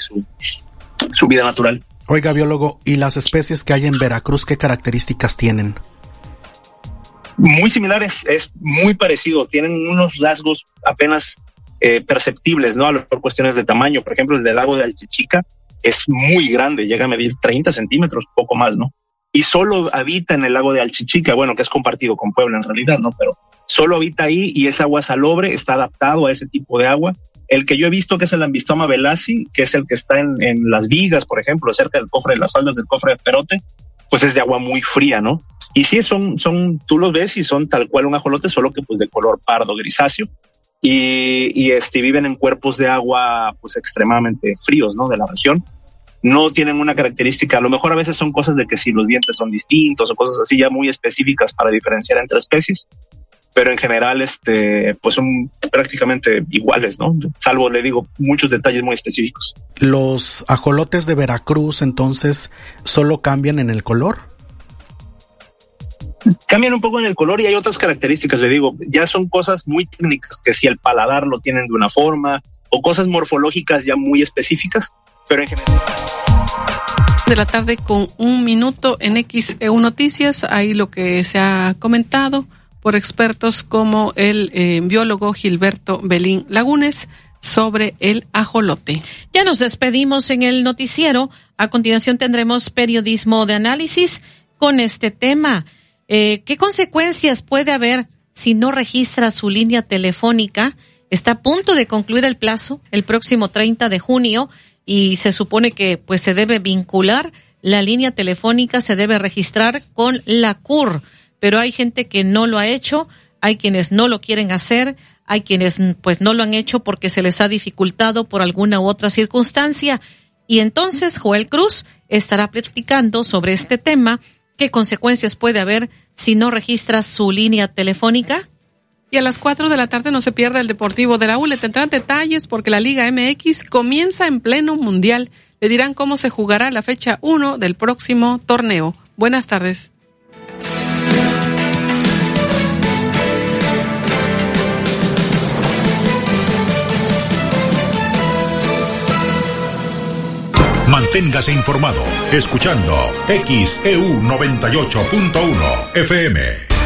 Speaker 6: su vida natural.
Speaker 21: Oiga, biólogo, ¿y las especies que hay en Veracruz qué características tienen?
Speaker 6: Muy similar, es muy parecido, tienen unos rasgos apenas perceptibles, ¿no? A lo mejor cuestiones de tamaño. Por ejemplo, el del lago de Alchichica es muy grande, llega a medir 30 centímetros, poco más, ¿no? Y solo habita en el lago de Alchichica, bueno, que es compartido con Puebla en realidad, ¿no? Pero solo habita ahí y es agua salobre, está adaptado a ese tipo de agua. El que yo he visto, que es el Lambistoma velasi, que es el que está en Las Vigas, por ejemplo, cerca del cofre, de las faldas del cofre de Perote, pues es de agua muy fría, ¿no? Y sí, son, tú los ves y son tal cual un ajolote, solo que pues de color pardo grisáceo. Y viven en cuerpos de agua pues extremadamente fríos, ¿no? De la región. No tienen una característica, a lo mejor a veces son cosas de que si los dientes son distintos o cosas así ya muy específicas para diferenciar entre especies, pero en general pues son prácticamente iguales, ¿no? Salvo, le digo, muchos detalles muy específicos.
Speaker 21: Los ajolotes de Veracruz entonces solo cambian en el color.
Speaker 6: Cambian un poco en el color y hay otras características, le digo, ya son cosas muy técnicas, que si el paladar lo tienen de una forma o cosas morfológicas ya muy específicas, pero en general.
Speaker 2: De la tarde con 1 minuto en XEU Noticias, ahí lo que se ha comentado por expertos como el biólogo Gilberto Belín Lagunes sobre el ajolote.
Speaker 10: Ya nos despedimos en el noticiero. A continuación tendremos periodismo de análisis con este tema. ¿Qué consecuencias puede haber si no registra su línea telefónica? Está a punto de concluir el plazo el próximo 30 de junio y se supone que pues se debe vincular la línea telefónica, se debe registrar con la CUR, pero hay gente que no lo ha hecho, hay quienes no lo quieren hacer, hay quienes pues no lo han hecho porque se les ha dificultado por alguna u otra circunstancia. Y entonces Joel Cruz estará platicando sobre este tema. ¿Qué consecuencias puede haber si no registras su línea telefónica?
Speaker 2: Y a las 4 de la tarde no se pierda el Deportivo de la U. Le tendrán detalles porque la Liga MX comienza en pleno mundial. Le dirán cómo se jugará la fecha 1 del próximo torneo. Buenas tardes.
Speaker 9: Manténgase informado escuchando XEU 98.1 FM.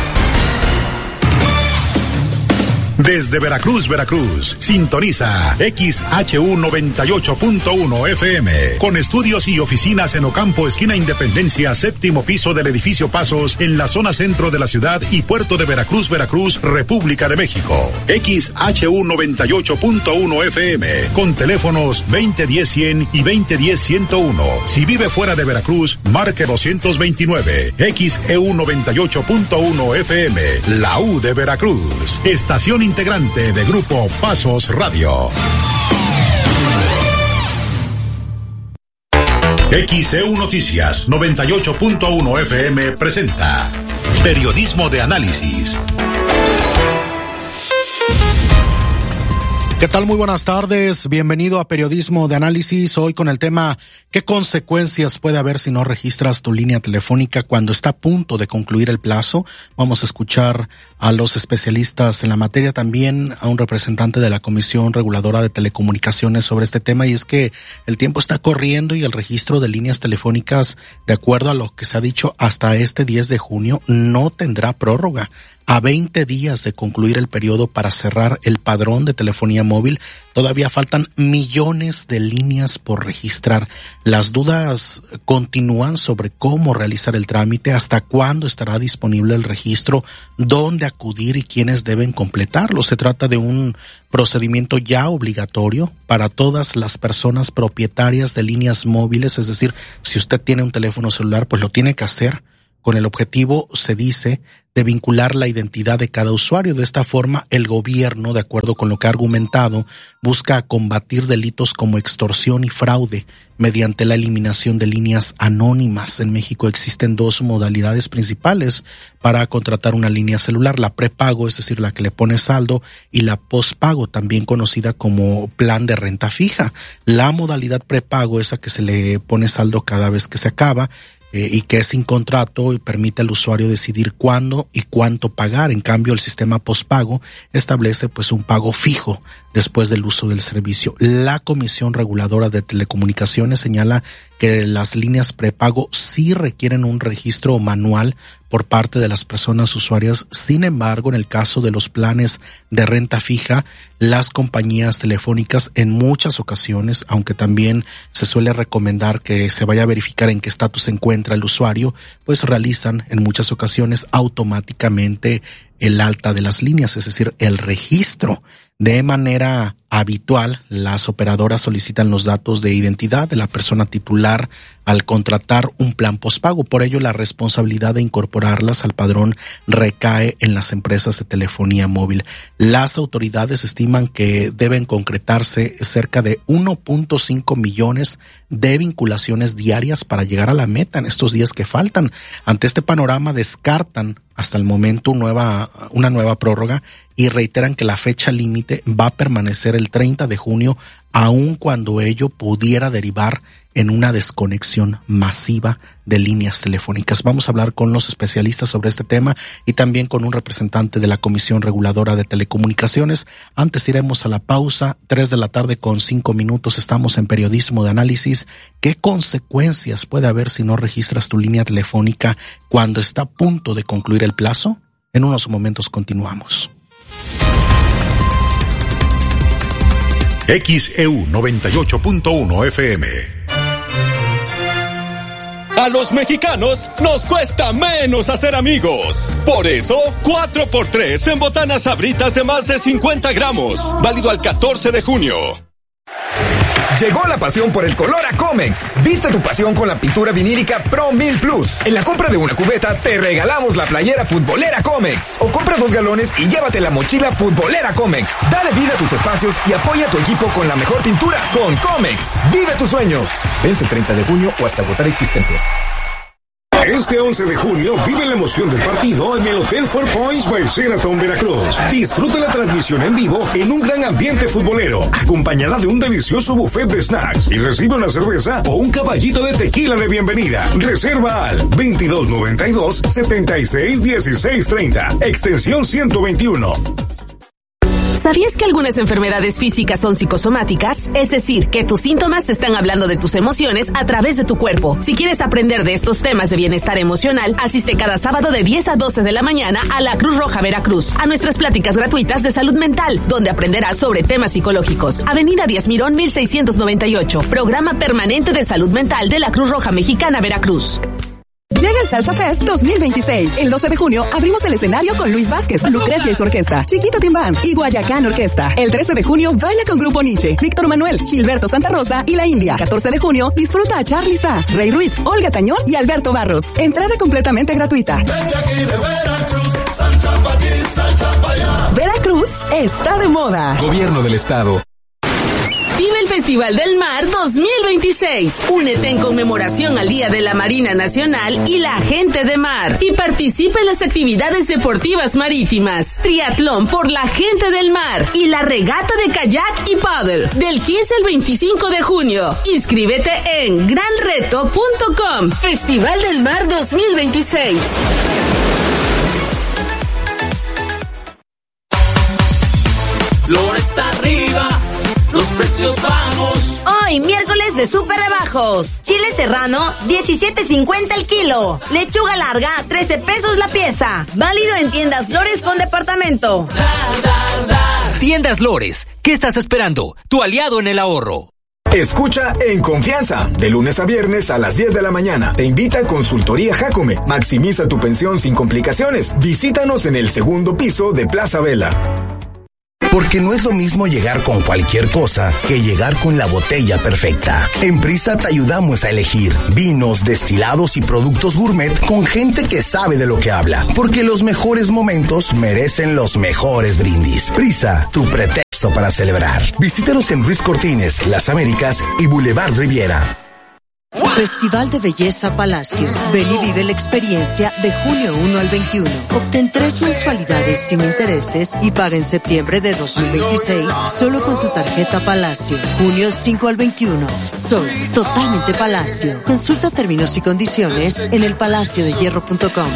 Speaker 9: Desde Veracruz, sintoniza XHU 98.1 FM, con estudios y oficinas en Ocampo, esquina Independencia, 7º piso del edificio Pasos, en la zona centro de la ciudad y puerto de Veracruz, República de México. XHU 98.1 FM, con teléfonos 2010-100 y 2010-101. Si vive fuera de Veracruz, marque 229. XEU 98.1 FM, la U de Veracruz. Estación integrante de Grupo Pasos Radio. XEU Noticias 98.1 FM presenta Periodismo de Análisis.
Speaker 21: ¿Qué tal? Muy buenas tardes. Bienvenido a Periodismo de Análisis. Hoy con el tema ¿qué consecuencias puede haber si no registras tu línea telefónica cuando está a punto de concluir el plazo? Vamos a escuchar a los especialistas en la materia, también a un representante de la Comisión Reguladora de Telecomunicaciones sobre este tema, y es que el tiempo está corriendo y el registro de líneas telefónicas, de acuerdo a lo que se ha dicho hasta este 10 de junio, no tendrá prórroga. A 20 días de concluir el periodo para cerrar el padrón de telefonía móvil, todavía faltan millones de líneas por registrar. Las dudas continúan sobre cómo realizar el trámite, hasta cuándo estará disponible el registro, dónde acudir y quiénes deben completarlo. Se trata de un procedimiento ya obligatorio para todas las personas propietarias de líneas móviles, es decir, si usted tiene un teléfono celular, pues lo tiene que hacer con el objetivo, se dice, de vincular la identidad de cada usuario. De esta forma, el gobierno, de acuerdo con lo que ha argumentado, busca combatir delitos como extorsión y fraude mediante la eliminación de líneas anónimas. En México existen dos modalidades principales para contratar una línea celular: la prepago, es decir, la que le pone saldo, y la pospago, también conocida como plan de renta fija. La modalidad prepago es a que se le pone saldo cada vez que se acaba, y que es sin contrato y permite al usuario decidir cuándo y cuánto pagar. En cambio, el sistema pospago establece pues un pago fijo después del uso del servicio. La Comisión Reguladora de Telecomunicaciones señala que las líneas prepago sí requieren un registro manual por parte de las personas usuarias. Sin embargo, en el caso de los planes de renta fija, las compañías telefónicas en muchas ocasiones, aunque también se suele recomendar que se vaya a verificar en qué estatus se encuentra el usuario, pues realizan en muchas ocasiones automáticamente el alta de las líneas, es decir, el registro. De manera habitual, las operadoras solicitan los datos de identidad de la persona titular al contratar un plan postpago. Por ello, la responsabilidad de incorporarlas al padrón recae en las empresas de telefonía móvil. Las autoridades estiman que deben concretarse cerca de 1.5 millones de vinculaciones diarias para llegar a la meta en estos días que faltan. Ante este panorama, descartan hasta el momento una nueva prórroga y reiteran que la fecha límite va a permanecer el 30 de junio, aun cuando ello pudiera derivar en una desconexión masiva de líneas telefónicas. Vamos a hablar con los especialistas sobre este tema y también con un representante de la Comisión Reguladora de Telecomunicaciones. Antes iremos a la pausa, 3:05 p.m. Estamos en Periodismo de Análisis. ¿Qué consecuencias puede haber si no registras tu línea telefónica cuando está a punto de concluir el plazo? En unos momentos continuamos.
Speaker 9: XEU 98.1 FM.
Speaker 3: A los mexicanos nos cuesta menos hacer amigos. Por eso, 4x3 en botanas Sabritas de más de 50 gramos. Válido al 14 de junio.
Speaker 4: Llegó la pasión por el color a Comex. Viste tu pasión con la pintura vinílica Pro 1000 Plus. En la compra de una cubeta te regalamos la playera futbolera Comex. O compra 2 galones y llévate la mochila futbolera Comex. Dale vida a tus espacios y apoya a tu equipo con la mejor pintura. Con Comex, vive tus sueños. Vence el 30 de junio o hasta agotar existencias.
Speaker 11: Este 11 de junio vive la emoción del partido en el Hotel Four Points by Sheraton Veracruz. Disfruta la transmisión en vivo en un gran ambiente futbolero, acompañada de un delicioso buffet de snacks y recibe una cerveza o un caballito de tequila de bienvenida. Reserva al 2292-761630, extensión 121.
Speaker 15: ¿Sabías que algunas enfermedades físicas son psicosomáticas? Es decir, que tus síntomas te están hablando de tus emociones a través de tu cuerpo. Si quieres aprender de estos temas de bienestar emocional, asiste cada sábado de 10 a 12 de la mañana a la Cruz Roja Veracruz, a nuestras pláticas gratuitas de salud mental, donde aprenderás sobre temas psicológicos. Avenida Díaz Mirón, 1698, Programa Permanente de Salud Mental de la Cruz Roja Mexicana Veracruz.
Speaker 14: Llega el Salsa Fest 2026. El 12 de junio abrimos el escenario con Luis Vázquez, Lucrecia y su orquesta, Chiquito Timbán y Guayacán Orquesta. El 13 de junio baila con Grupo Nietzsche, Víctor Manuel, Gilberto Santa Rosa y La India. 14 de junio disfruta a Charly Sa, Rey Ruiz, Olga Tañón y Alberto Barros. Entrada completamente gratuita.
Speaker 16: Desde aquí de Veracruz, salsa pa' aquí, salsa pa' allá.
Speaker 14: Veracruz está de moda.
Speaker 25: Gobierno del Estado.
Speaker 15: Vive el Festival del Mar 2026. Únete en conmemoración al Día de la Marina Nacional y la Gente de Mar y participa en las actividades deportivas marítimas, triatlón por la Gente del Mar y la regata de kayak y paddle del 15 al 25 de junio. Inscríbete en granreto.com. Festival del Mar 2026.
Speaker 26: Flores arriba, los precios bajos.
Speaker 27: Hoy, miércoles de super rebajos. Chile serrano, 17.50 el kilo. Lechuga larga, 13 pesos la pieza. Válido en tiendas Lores con departamento.
Speaker 28: Tiendas Lores, ¿qué estás esperando? Tu aliado en el ahorro.
Speaker 4: Escucha En Confianza, de lunes a viernes a las 10 de la mañana. Te invita a Consultoría Jacome. Maximiza tu pensión sin complicaciones. Visítanos en el segundo piso de Plaza Vela.
Speaker 12: Porque no es lo mismo llegar con cualquier cosa que llegar con la botella perfecta. En Prisa te ayudamos a elegir vinos, destilados y productos gourmet con gente que sabe de lo que habla. Porque los mejores momentos merecen los mejores brindis. Prisa, tu pretexto para celebrar. Visítanos en Ruiz Cortines, Las Américas y Boulevard Riviera.
Speaker 29: Festival de Belleza Palacio. Ven y vive la experiencia de junio 1 al 21. Obtén 3 mensualidades sin intereses y paga en septiembre de 2026 solo con tu tarjeta Palacio. Junio 5 al 21. Soy totalmente Palacio. Consulta términos y condiciones en elpalaciodehierro.com.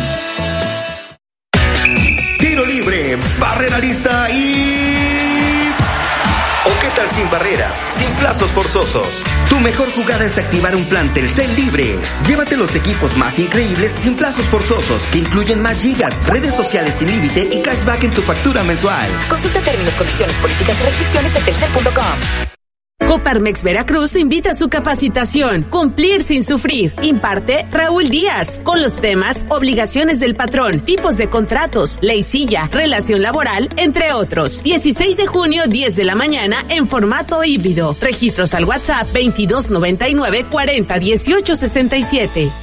Speaker 11: Tiro libre, barrera lista y
Speaker 1: ¿O qué tal sin barreras, sin plazos forzosos? Tu mejor jugada es activar un plan Telcel libre. Llévate los equipos más increíbles sin plazos forzosos, que incluyen más gigas, redes sociales sin límite y cashback en tu factura mensual.
Speaker 5: Consulta términos, condiciones, políticas y restricciones en telcel.com.
Speaker 15: Coparmex Veracruz te invita a su capacitación Cumplir sin sufrir. Imparte Raúl Díaz, con los temas obligaciones del patrón, tipos de contratos, ley silla, relación laboral, entre otros. 16 de junio, 10 de la mañana, en formato híbrido. Registros al WhatsApp 2299 40 18 67.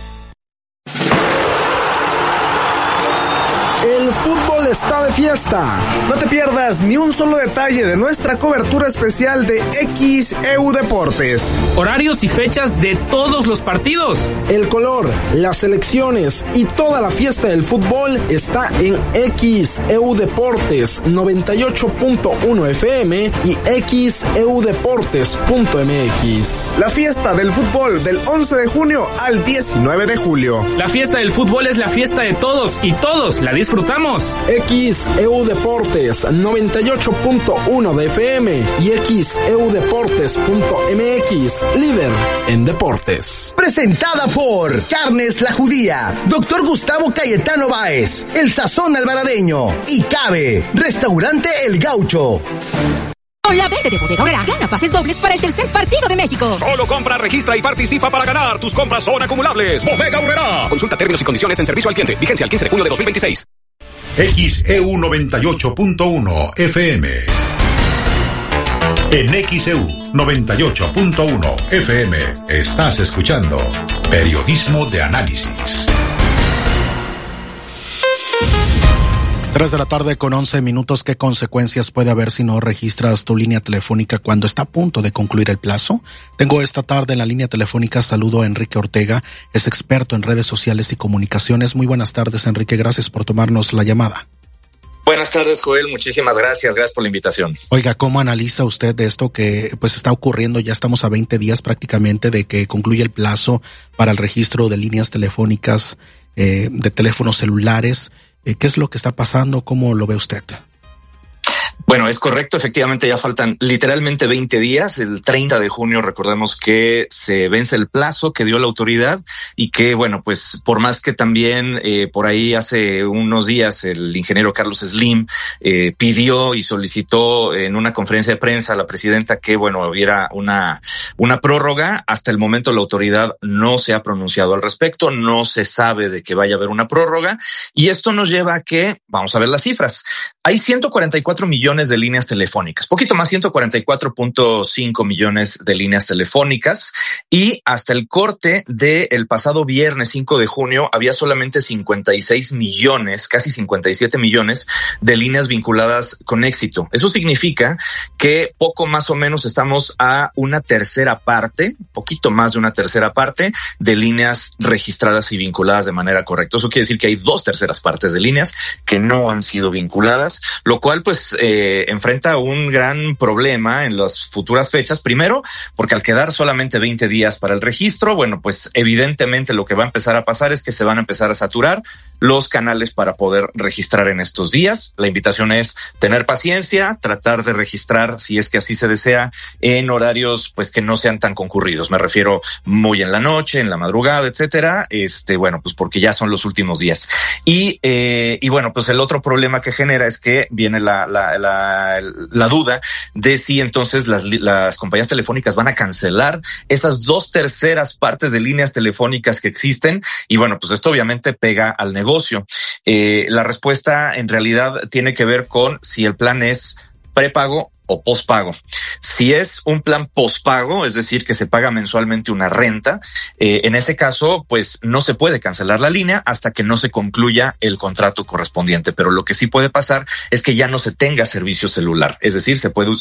Speaker 17: El fútbol está de fiesta. No te pierdas ni un solo detalle de nuestra cobertura especial de XEU Deportes.
Speaker 18: Horarios y fechas de todos los partidos.
Speaker 17: El color, las selecciones y toda la fiesta del fútbol está en XEU Deportes 98.1 FM y xeudeportes.mx. La fiesta del fútbol del 11 de junio al 19 de julio.
Speaker 18: La fiesta del fútbol es la fiesta de todos y todos la disfrutamos.
Speaker 17: XEU Deportes 98.1 de FM y xeudeportes.mx, líder en deportes.
Speaker 12: Presentada por Carnes La Judía, Dr. Gustavo Cayetano Báez, El Sazón Alvaradeño y Cabe, Restaurante El Gaucho.
Speaker 5: Con la verde de Bodega Aurrera, gana pases dobles para el tercer partido de México.
Speaker 19: Solo compra, registra y participa para ganar. Tus compras son acumulables. Bodega Aurrera. Consulta términos y condiciones en servicio al cliente. Vigencia al 15 de junio de 2026.
Speaker 9: XEU 98.1 FM. En XEU 98.1 FM estás escuchando Periodismo de Análisis.
Speaker 21: 3 de la tarde con 11 minutos. ¿Qué consecuencias puede haber si no registras tu línea telefónica cuando está a punto de concluir el plazo? Tengo esta tarde en la línea telefónica, saludo a Enrique Ortega, es experto en redes sociales y comunicaciones. Muy buenas tardes, Enrique, gracias por tomarnos la llamada.
Speaker 20: Buenas tardes, Joel, muchísimas gracias por la invitación.
Speaker 21: Oiga, ¿cómo analiza usted de esto que pues está ocurriendo? Ya estamos a 20 días prácticamente de que concluye el plazo para el registro de líneas telefónicas, de teléfonos celulares. ¿Qué es lo que está pasando? ¿Cómo lo ve usted?
Speaker 20: Bueno, es correcto, efectivamente ya faltan literalmente 20 días, el 30 de junio recordemos que se vence el plazo que dio la autoridad y que, bueno, pues por más que también por ahí hace unos días el ingeniero Carlos Slim pidió y solicitó en una conferencia de prensa a la presidenta que, bueno, hubiera una prórroga, hasta el momento la autoridad no se ha pronunciado al respecto, no se sabe de que vaya a haber una prórroga y esto nos lleva a que, vamos a ver las cifras, hay 144 millones de líneas telefónicas, poquito más, 144.5 millones de líneas telefónicas y hasta el corte del pasado viernes 5 de junio había solamente 56 millones, casi 57 millones de líneas vinculadas con éxito. Eso significa que poco más o menos estamos a una tercera parte, poquito más de una tercera parte de líneas registradas y vinculadas de manera correcta. Eso quiere decir que hay 2/3 partes de líneas que no han sido vinculadas, lo cual pues enfrenta un gran problema en las futuras fechas. Primero, porque al quedar solamente 20 días para el registro, bueno, pues evidentemente lo que va a empezar a pasar es que se van a empezar a saturar los canales para poder registrar en estos días. La invitación es tener paciencia, tratar de registrar, si es que así se desea, en horarios pues que no sean tan concurridos. Me refiero muy en la noche, en la madrugada, etcétera. Bueno, pues porque ya son los últimos días. Y bueno, pues el otro problema que genera es que viene la duda de si entonces las compañías telefónicas van a cancelar esas 2/3 partes de líneas telefónicas que existen y bueno, pues esto obviamente pega al negocio. La respuesta en realidad tiene que ver con si el plan es prepago o pospago. Si es un plan pospago, es decir, que se paga mensualmente una renta, en ese caso, pues no se puede cancelar la línea hasta que no se concluya el contrato correspondiente. Pero lo que sí puede pasar es que ya no se tenga servicio celular. Es decir, se puede